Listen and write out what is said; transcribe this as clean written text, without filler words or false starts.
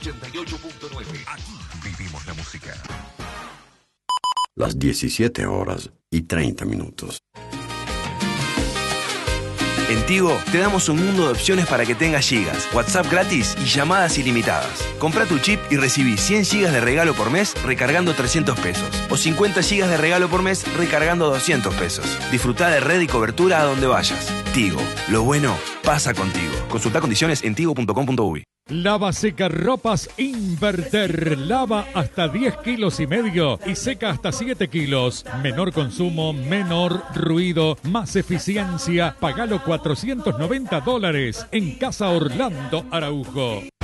88.9. Aquí vivimos la música. Las 17:30. En Tigo te damos un mundo de opciones para que tengas gigas, WhatsApp gratis y llamadas ilimitadas. Compra tu chip y recibí 100 gigas de regalo por mes recargando 300 pesos. O 50 gigas de regalo por mes recargando 200 pesos. Disfrutá de red y cobertura a donde vayas. Tigo, lo bueno pasa contigo. Consulta condiciones en tigo.com.uy. Lava seca ropas Inverter. Lava hasta 10,5 kilos y seca hasta 7 kilos. Menor consumo, menor ruido, más eficiencia. Pagalo $490 en Casa Orlando Araujo.